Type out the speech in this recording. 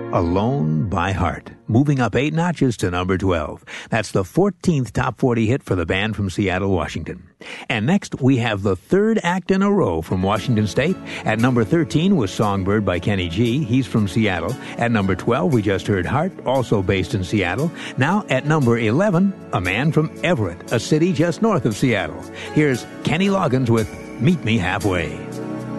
Alone by Heart, moving up 8 notches to number 12. That's the 14th top 40 hit for the band from Seattle, Washington. And next, we have the third act in a row from Washington State. At number 13 was Songbird by Kenny G. He's from Seattle. At number 12, we just heard Heart, also based in Seattle. Now, at number 11, a man from Everett, a city just north of Seattle. Here's Kenny Loggins with Meet Me Halfway.